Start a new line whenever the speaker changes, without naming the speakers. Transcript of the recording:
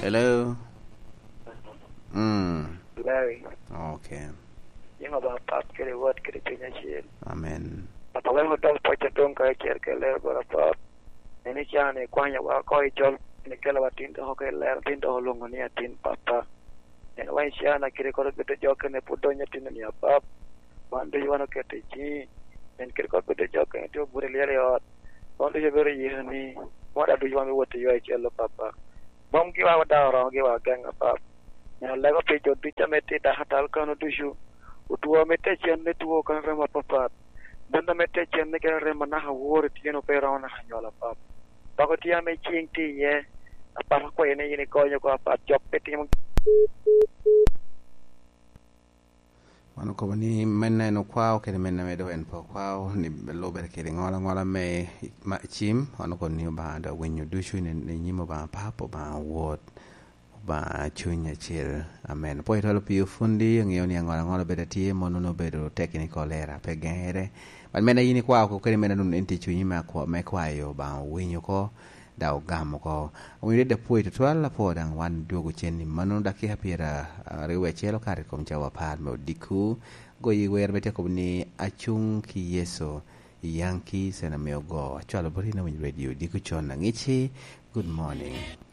Hello.
Larry.
Okay.
Yung about pop kiri word kiri pinya shil.
Amen.
Patawen mo dal po chatong kay cher ke ler bara pop. Ini chane kwanya wa ko jol ni kala watin to ke ler tin to longo ni atin papa. En wa siana kiri ko bete jok ne pudonya tin ni pap. Mande yono ke te ji. En kiri ko bete jok ne to bure le yo. Onde je bere yini. Wada du yami wote yo chelo papa. Mom ki wa da ro ki wa gang pap. Ya lego pe jo dicha mete da hatal kanu dushu. Utua mete chenne tuo kan rema papa. Banda mete chenne ke rema na hawor tieno pero na hanyola pap. Bako tia me ching ti ye. Apa ko ene yini ko yo ko apa job peti mo.
Wano ko ni menna no kwao ke menna me do en po kwao ni lo ber ke ngola me ma chim wano ko ni ba da wenyu dushu ni nyimo ba papo ba wot ba chunya chil amen po itolo piu fundi ngio ni ngola beda tie mono no bedo technical era pe gere ban menna yini kwao ko ke menna nun enti chunyi ma ko me kwayo ba wenyu ko da gamo ko we de po ito twala po dang wan dogo cheni manu da ki hapira rewe chelo kare kom chawa par mo diku go yiwer bete ko ni achung ki yeso yanki sena meogo chalo bori na radio diku chona ngichi good morning.